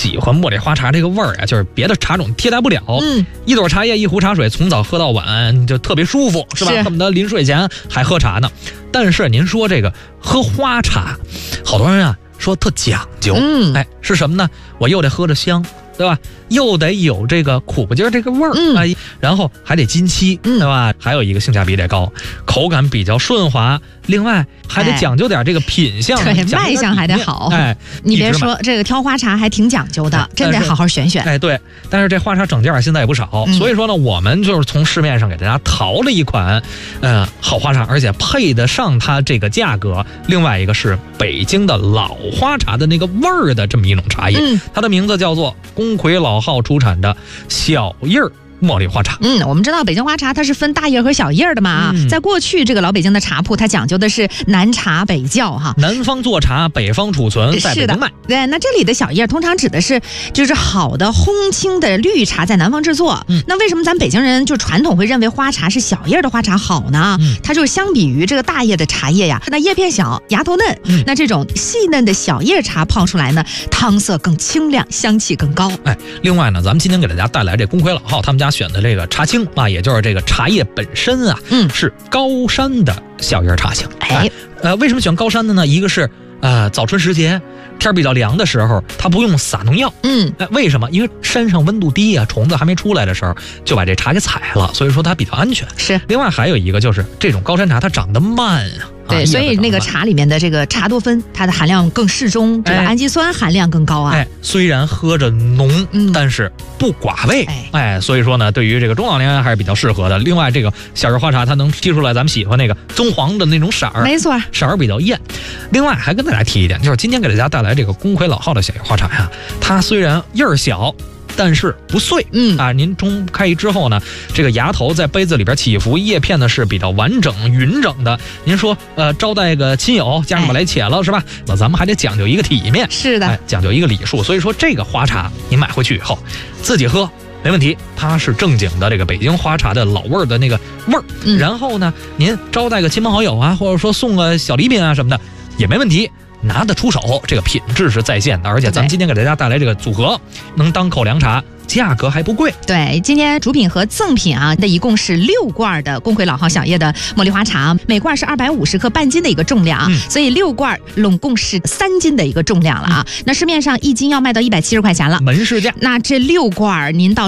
喜欢茉莉花茶这个味儿啊，就是别的茶种替代不了。一朵茶叶一壶茶水，从早喝到晚就特别舒服，是吧？恨不得临睡前还喝茶呢。但是您说这个喝花茶，好多人啊说特讲究，是什么呢？我又得喝着香，对吧？又得有这个苦不劲儿这个味儿，然后还得金漆，对吧？还有一个性价比得高，口感比较顺滑，另外还得讲究点这个品相， 对，卖相还得好。你别说这个挑花茶还挺讲究的，真得好好选选。 对，但是这花茶整件现在也不少，所以说呢，我们就是从市面上给大家淘了一款，好花茶，而且配得上它这个价格。另外一个是北京的老花茶的那个味儿的这么一种茶叶，它的名字叫做公魁老号出产的小叶儿茉莉花茶。 我们知道北京花茶它是分大叶和小叶的嘛，在过去这个老北京的茶铺，它讲究的是南茶北窖哈， 南方做茶，北方储存，在北京卖。 对，那这里的小叶通常指的是就是好的烘青的绿茶在南方制作。那为什么咱北京人就传统会认为花茶是小叶的花茶好呢？它就是相比于这个大叶的茶叶呀，那叶片小，芽头嫩，那这种细嫩的小叶茶泡出来呢，汤色更清亮，香气更高。 另外呢，咱们今天给大家带来这公魁老号他们家选的这个茶青啊，也就是这个茶叶本身啊，是高山的小叶茶青。为什么选高山的呢？一个是早春时节天比较凉的时候，它不用撒农药。为什么？因为山上温度低啊，虫子还没出来的时候就把这茶给采了，所以说它比较安全。 是。 另外还有一个就是这种高山茶它长得慢啊。 对，所以那个茶里面的这个茶多酚，它的含量更适中，这个氨基酸含量更高啊。 虽然喝着浓，但是不寡味。所以说呢，对于这个中老年人还是比较适合的。另外，这个小叶花茶它能提出来咱们喜欢那个棕黄的那种色儿， 没错， 色儿比较艳。另外还跟大家提一点，就是今天给大家带来这个公魁老号的小叶花茶呀，它虽然叶儿小，但是不碎。您冲开之后呢，这个芽头在杯子里边起伏，叶片呢是比较完整匀整的。您说招待个亲友，家人们来且了，是吧？那咱们还得讲究一个体面， 是的， 讲究一个礼数。所以说这个花茶您买回去以后自己喝没问题，它是正经的这个北京花茶的老味儿的那个味儿。然后呢，您招待个亲朋好友啊，或者说送个小礼品啊什么的也没问题。拿得出手，这个品质是在线的，而且咱们今天给大家带来这个组合，能当口凉茶，价格还不贵。 对，今天主品和赠品啊，那一共是6罐的公魁老号小叶的茉莉花茶，每罐是250克，半斤的一个重量，所以6罐拢共是3斤的一个重量了啊。那市面上1斤要卖到170块钱了， 门市价。 那这6罐您到